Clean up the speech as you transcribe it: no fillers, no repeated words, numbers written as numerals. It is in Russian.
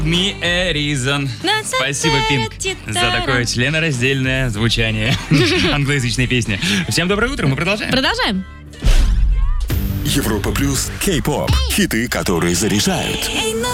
Me a reason. Спасибо, Пинк, за такое членораздельное звучание англоязычной песни. Всем доброе утро, мы продолжаем. Продолжаем. Европа плюс Кей-поп. Хиты, которые заряжают.